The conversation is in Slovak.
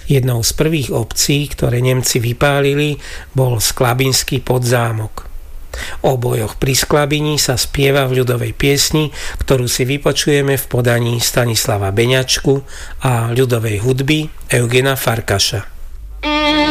Jednou z prvých obcí, ktoré Nemci vypálili, bol Sklabinský Podzámok. O bojoch pri Sklabini sa spieva v ľudovej piesni, ktorú si vypočujeme v podaní Stanislava Beňačku a ľudovej hudby Eugena Farkaša.